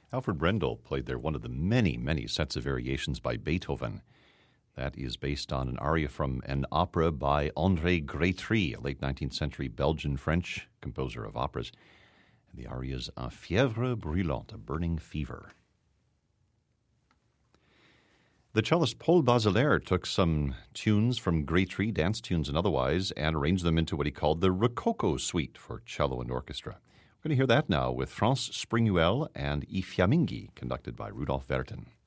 Alfred Brendel played there one of the many, many sets of variations by Beethoven. That is based on an aria from an opera by André Grétry, a late 19th century Belgian-French composer of operas. And the aria is Un fièvre brûlante, a burning fever. The cellist Paul Bazelaire took some tunes from Grétry, dance tunes and otherwise, and arranged them into what he called the Rococo Suite for cello and orchestra. We're going to hear that now with France Springhuel and I Fiamminghi, conducted by Rudolf Werten.